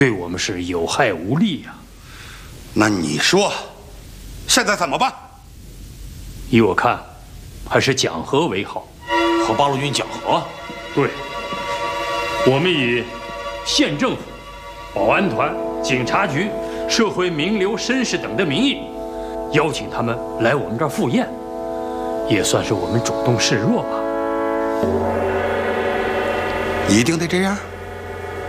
对我们是有害无利呀。 那你说，现在怎么办？ 依我看，还是讲和为好。 和八路军讲和？ 对，我们以县政府、保安团、警察局、社会名流、绅士等的名义，邀请他们来我们这儿赴宴，也算是我们主动示弱吧。 一定得这样？